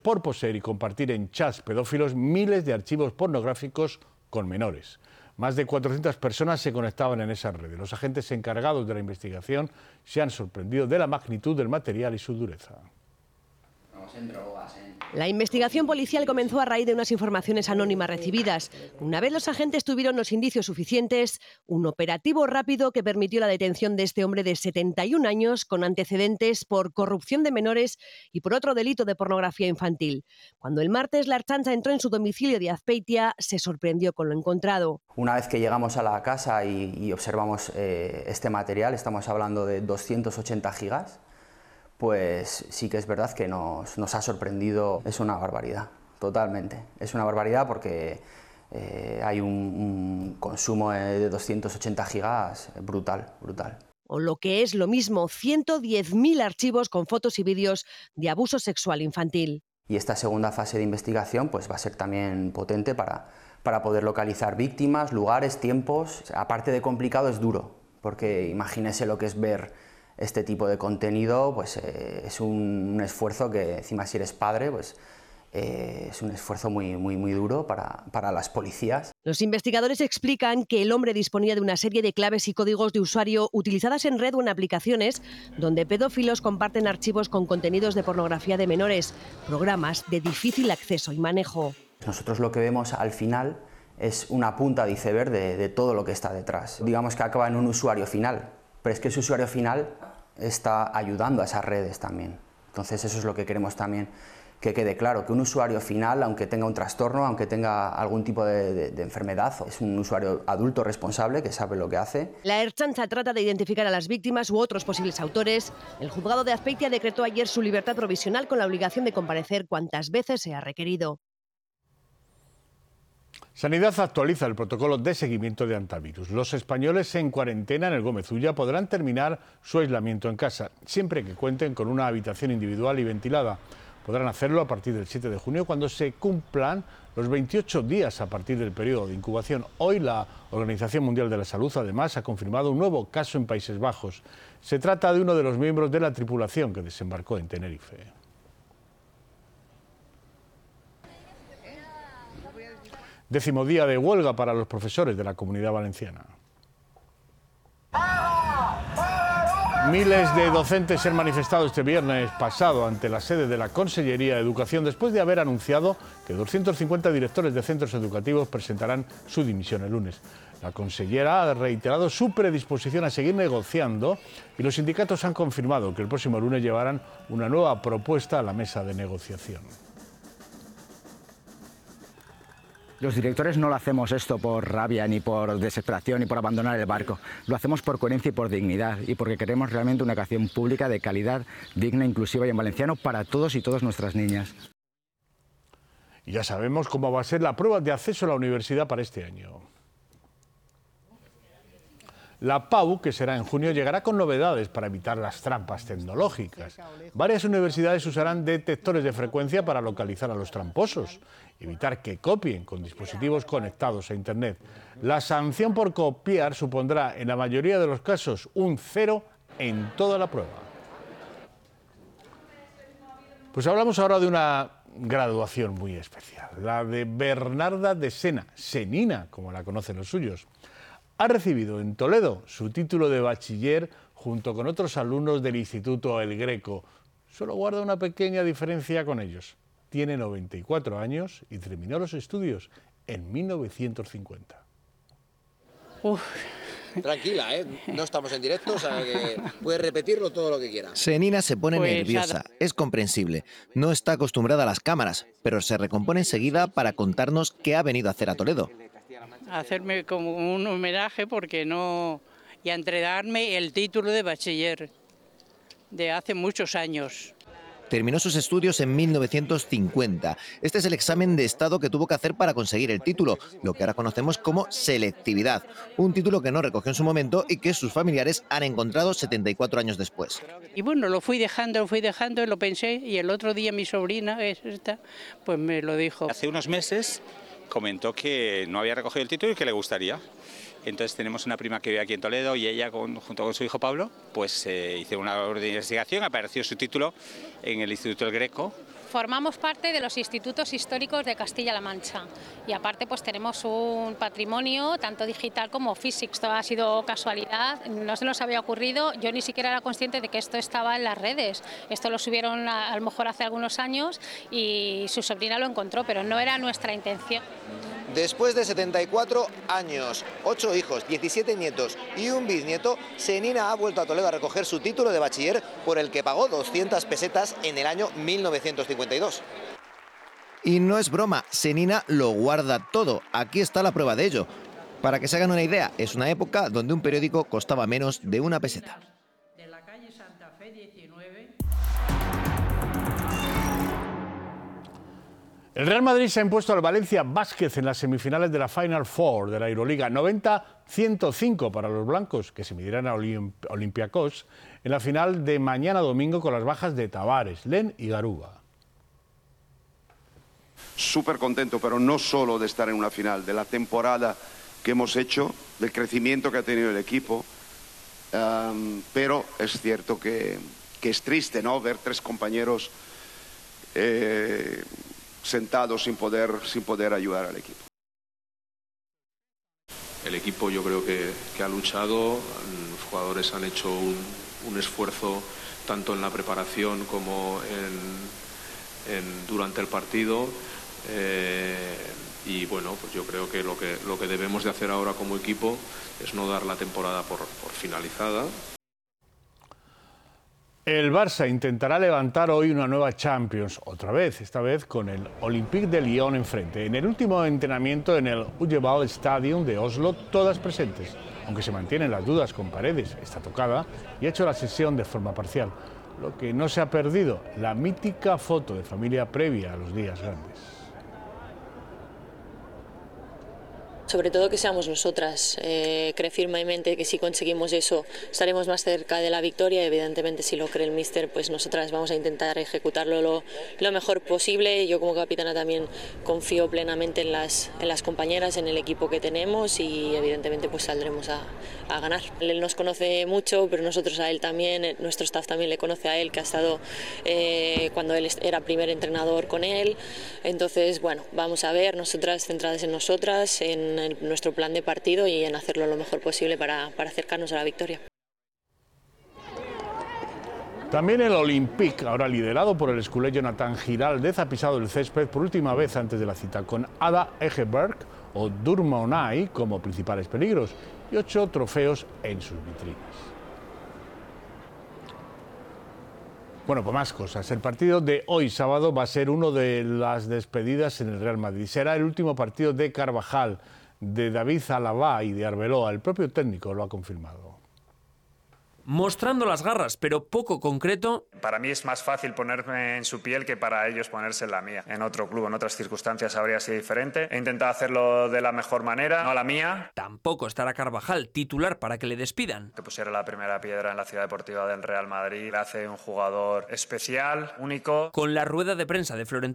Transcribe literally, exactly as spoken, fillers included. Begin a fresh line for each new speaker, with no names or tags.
por poseer y compartir en chats pedófilos miles de archivos pornográficos con menores. Más de cuatrocientas personas se conectaban en esas redes. Los agentes encargados de la investigación se han sorprendido de la magnitud del material y su dureza.
La investigación policial comenzó a raíz de unas informaciones anónimas recibidas. Una vez los agentes tuvieron los indicios suficientes, un operativo rápido que permitió la detención de este hombre de setenta y un años con antecedentes por corrupción de menores y por otro delito de pornografía infantil. Cuando el martes la Ertzaintza entró en su domicilio de Azpeitia, se sorprendió con lo encontrado.
Una vez que llegamos a la casa y, y observamos eh, este material, estamos hablando de doscientos ochenta gigas, pues sí que es verdad que nos, nos ha sorprendido. Es una barbaridad, totalmente. Es una barbaridad porque eh, hay un, un consumo de doscientos ochenta gigas brutal, brutal.
O lo que es lo mismo, ciento diez mil archivos con fotos y vídeos de abuso sexual infantil.
Y esta segunda fase de investigación pues, va a ser también potente para, para poder localizar víctimas, lugares, tiempos. Aparte de complicado, es duro, porque imagínese lo que es ver este tipo de contenido, pues eh, es un, un esfuerzo que, encima si eres padre, pues eh, es un esfuerzo muy, muy, muy duro para, para las policías.
Los investigadores explican que el hombre disponía de una serie de claves y códigos de usuario utilizadas en red o en aplicaciones donde pedófilos comparten archivos con contenidos de pornografía de menores, programas de difícil acceso y manejo.
Nosotros lo que vemos al final es una punta de iceberg de, de todo lo que está detrás. Digamos que acaba en un usuario final, pero es que ese usuario final está ayudando a esas redes también. Entonces eso es lo que queremos también que quede claro, que un usuario final, aunque tenga un trastorno, aunque tenga algún tipo de, de, de enfermedad, es un usuario adulto responsable que sabe lo que hace.
La Ertzaintza trata de identificar a las víctimas u otros posibles autores. El juzgado de Azpeitia decretó ayer su libertad provisional con la obligación de comparecer cuantas veces sea requerido.
Sanidad actualiza el protocolo de seguimiento de antivirus. Los españoles en cuarentena en el Gómez Ulla podrán terminar su aislamiento en casa, siempre que cuenten con una habitación individual y ventilada. Podrán hacerlo a partir del siete de junio, cuando se cumplan los veintiocho días a partir del periodo de incubación. Hoy la Organización Mundial de la Salud, además, ha confirmado un nuevo caso en Países Bajos. Se trata de uno de los miembros de la tripulación que desembarcó en Tenerife. Décimo día de huelga para los profesores de la Comunidad Valenciana. Miles de docentes se han manifestado este viernes pasado ante la sede de la Consellería de Educación después de haber anunciado que doscientos cincuenta directores de centros educativos presentarán su dimisión el lunes. La consellera ha reiterado su predisposición a seguir negociando y los sindicatos han confirmado que el próximo lunes llevarán una nueva propuesta a la mesa de negociación.
Los directores no lo hacemos esto por rabia, ni por desesperación, ni por abandonar el barco. Lo hacemos por coherencia y por dignidad, y porque queremos realmente una educación pública de calidad, digna, inclusiva y en valenciano para todos y todas nuestras niñas.
Y ya sabemos cómo va a ser la prueba de acceso a la universidad para este año. La P A U, que será en junio, llegará con novedades para evitar las trampas tecnológicas. Varias universidades usarán detectores de frecuencia para localizar a los tramposos, evitar que copien con dispositivos conectados a Internet. La sanción por copiar supondrá, en la mayoría de los casos, un cero en toda la prueba. Pues hablamos ahora de una graduación muy especial, la de Bernarda de Sena, Senina, como la conocen los suyos. Ha recibido en Toledo su título de bachiller junto con otros alumnos del Instituto El Greco. Solo guarda una pequeña diferencia con ellos. Tiene noventa y cuatro años y terminó los estudios en mil novecientos cincuenta.
Uf.
Tranquila, ¿eh? No estamos en directo, o sea que puedes repetirlo todo lo que quieras.
Senina se pone
Pues
nerviosa,
nada.
es comprensible. No está acostumbrada a las cámaras, pero se recompone enseguida para contarnos qué ha venido a hacer a Toledo.
Hacerme como un homenaje porque no y a entregarme el título de bachiller de hace muchos años.
Terminó sus estudios en mil novecientos cincuenta. Este es el examen de estado que tuvo que hacer para conseguir el título, lo que ahora conocemos como selectividad, un título que no recogió en su momento y que sus familiares han encontrado setenta y cuatro años después.
Y bueno, lo fui dejando, lo fui dejando, lo pensé y el otro día mi sobrina, esta, pues me lo dijo.
Hace unos meses comentó que no había recogido el título y que le gustaría. Entonces tenemos una prima que vive aquí en Toledo y ella, con, junto con su hijo Pablo, pues eh, hizo una orden de investigación, apareció su título en el Instituto El Greco
formamos parte de los institutos históricos de Castilla-La Mancha y aparte pues tenemos un patrimonio tanto digital como físico. Esto ha sido casualidad, no se nos había ocurrido, yo ni siquiera era consciente de que esto estaba en las redes. Esto lo subieron a, a lo mejor hace algunos años y su sobrina lo encontró, pero no era nuestra intención.
Después de setenta y cuatro años, ocho hijos, diecisiete nietos y un bisnieto, Senina ha vuelto a Toledo a recoger su título de bachiller por el que pagó doscientas pesetas en el año mil novecientos cincuenta y dos. Y no es broma, Senina lo guarda todo. Aquí está la prueba de ello. Para que se hagan una idea, es una época donde un periódico costaba menos de una peseta.
De la calle Santa Fe diecinueve.
El Real Madrid se ha impuesto al Valencia Vázquez en las semifinales de la Final Four de la Euroliga. noventa a ciento cinco para los blancos, que se medirán a Olimp- Olympiacos en la final de mañana domingo con las bajas de Tavares, Len y Garuba.
Súper contento, pero no solo de estar en una final, de la temporada que hemos hecho, del crecimiento que ha tenido el equipo, um, pero es cierto que, que es triste, ¿no?, ver tres compañeros eh, sentados sin poder, sin poder ayudar al equipo.
El equipo yo creo que, que ha luchado, los jugadores han hecho un, un esfuerzo tanto en la preparación como en, en, durante el partido. Eh, y bueno, pues yo creo que lo, que lo que debemos de hacer ahora como equipo es no dar la temporada por, por finalizada.
El Barça intentará levantar hoy una nueva Champions, otra vez, esta vez con el Olympique de Lyon enfrente. En el último entrenamiento en el Ullevall Stadium de Oslo, todas presentes, aunque se mantienen las dudas con Paredes, está tocada y ha hecho la sesión de forma parcial. Lo que no se ha perdido, la mítica foto de familia previa a los días grandes.
Sobre todo que seamos nosotras. Eh, cree firmemente que si conseguimos eso estaremos más cerca de la victoria. Evidentemente, si lo cree el míster, pues nosotras vamos a intentar ejecutarlo lo, lo mejor posible. Yo como capitana también confío plenamente en las, en las compañeras, en el equipo que tenemos y evidentemente pues saldremos a, a ganar. Él nos conoce mucho, pero nosotros a él también, nuestro staff también le conoce a él, que ha estado eh, cuando él era primer entrenador con él. Entonces, bueno, vamos a ver, nosotras centradas en nosotras, en en nuestro plan de partido y en hacerlo lo mejor posible para, para acercarnos a la victoria.
También el Olympique, ahora liderado por el esculé Jonathan Giraldez, ha pisado el césped por última vez antes de la cita, con Ada Egeberg o Durmaunay como principales peligros y ocho trofeos en sus vitrinas. Bueno, pues más cosas. El partido de hoy sábado va a ser uno de las despedidas en el Real Madrid. Será el último partido de Carvajal, de David Alaba y de Arbeloa. El propio técnico lo ha confirmado.
Mostrando las garras, pero poco concreto.
Para mí es más fácil ponerme en su piel que para ellos ponerse en la mía. En otro club, en otras circunstancias habría sido diferente. He intentado hacerlo de la mejor manera, no la mía.
Tampoco estará Carvajal titular para que le despidan.
Que pusiera la primera piedra en la ciudad deportiva del Real Madrid. Le hace un jugador especial, único.
Con la rueda de prensa de Florentino